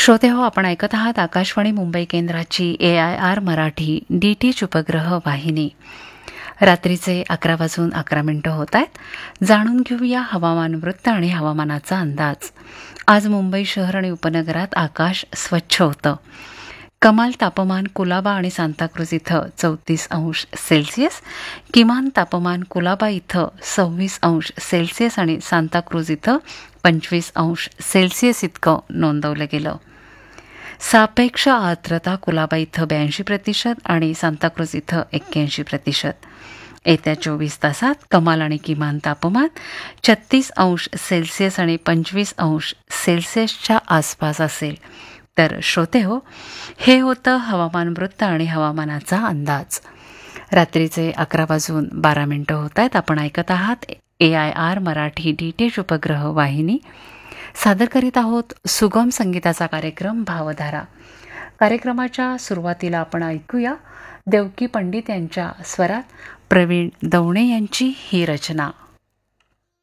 श्रोते हो, आपण ऐकत आहात आकाशवाणी मुंबई केंद्राची AIR मराठी DTH उपग्रह वाहिनी. रात्रीचे 11:11 होत आहेत. जाणून घेऊया हवामान वृत्त आणि हवामानाचा अंदाज. आज मुंबई शहर आणि उपनगरात आकाश स्वच्छ होतं. कमाल तापमान कुलाबा आणि सांताक्रूज इथं 34°C, किमान तापमान कुलाबा इथं 26°C आणि सांताक्रूज इथं 25°C इतकं नोंदवलं गेलं. सापेक्ष आर्द्रता कुलाबा इथं 82% आणि सांताक्रूज इथं 81%. येत्या 24 तासात कमाल आणि किमान तापमान 36°C आणि 25°C आसपास असेल. तर श्रोते हो, हे होतं हवामान वृत्त आणि हवामानाचा अंदाज. रात्रीचे 11:12 होत आहेत. आपण ऐकत आहात AIR मराठी DTH उपग्रह वाहिनी. सादर करीत आहोत सुगम संगीताचा कार्यक्रम भावधारा. कार्यक्रमाच्या सुरुवातीला आपण ऐकूया देवकी पंडित यांच्या स्वरात प्रवीण दवणे यांची ही रचना.